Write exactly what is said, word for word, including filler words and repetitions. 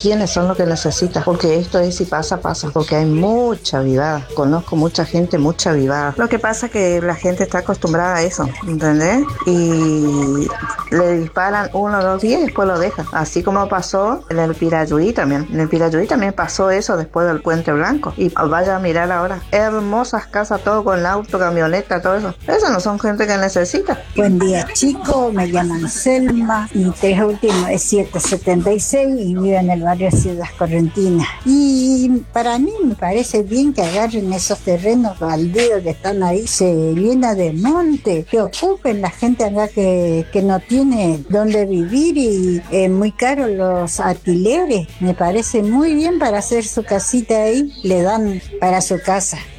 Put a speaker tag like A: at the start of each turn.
A: quiénes son los que necesitan, porque esto es si pasa, pasa, porque hay mucha vivada, conozco mucha gente, mucha vivada. Lo que pasa es que la gente está acostumbrada a eso, ¿entendés? Y le disparan uno o dos días y después lo dejan, así como pasó en el Pirayuí también. En el Pirayuí también pasó eso después del Puente Blanco, y vaya a mirar ahora, hermosas casas, todo con auto, camioneta, todo eso. Esas no son gente que necesita.
B: Buen día, chicos, me llaman Selma, mi tres último es siete setenta y seis y vivo en el barrio Ciudad Correntina. Y para mí me parece bien que agarren esos terrenos baldíos que están ahí, se llena de monte, que ocupen la gente acá que, que no tiene dónde vivir y es muy caro los alquileres. Me parece muy bien para hacer su casita ahí, le dan para su casa.